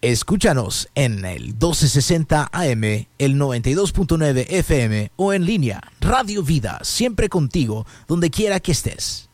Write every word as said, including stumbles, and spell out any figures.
Escúchanos en el doce sesenta A M, el noventa y dos punto nueve F M o en línea. Radio Vida, siempre contigo, donde quiera que estés.